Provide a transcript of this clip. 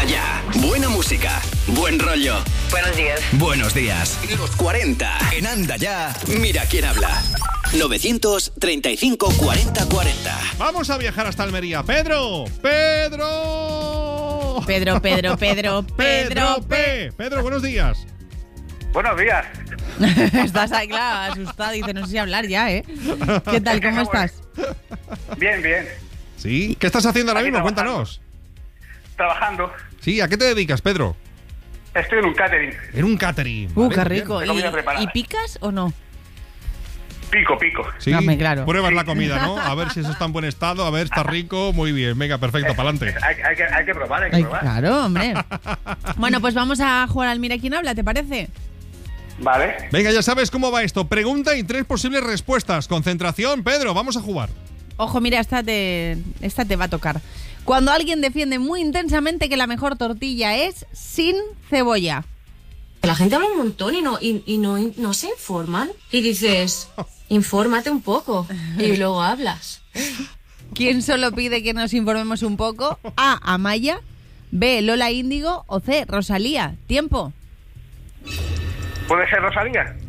Empieza ya. Buena música, buen rollo. Buenos días. Buenos días. Los 40 en Anda Ya. Mira quién habla. 935 40 40. Vamos a viajar hasta Almería. ¡Pedro! ¡Pedro! Pedro. Pedro, buenos días. Buenos días. Estás ahí, claro, asustado. Dice, no sé si hablar ya, ¿eh? ¿Qué tal? ¿Cómo estás? Bien. ¿Sí? ¿Qué estás haciendo ahora Aquí mismo? trabajando. Cuéntanos. Trabajando. Sí, ¿a qué te dedicas, Pedro? Estoy en un catering. En un catering. Qué Vale, rico. bien. De comida preparada. ¿Y picas o no? Pico. Sí, Dame, claro. pruebas la comida, ¿no? A ver si eso está en buen estado, a ver, está rico, muy bien. Venga, perfecto, pa'lante. Hay que probar, Ay, claro, hombre. Bueno, pues vamos a jugar al Mira quién habla, ¿te parece? Vale. Venga, ya sabes cómo va esto. Pregunta y 3 posibles respuestas. Concentración, Pedro, vamos a jugar. Ojo, mira, esta te va a tocar. Cuando alguien defiende muy intensamente que la mejor tortilla es sin cebolla. La gente habla un montón y no se informan. Y dices, infórmate un poco y luego hablas. ¿Quién solo pide que nos informemos un poco? A. Amaya. B. Lola Índigo. O C. Rosalía. Tiempo. ¿Puede ser Rosalía?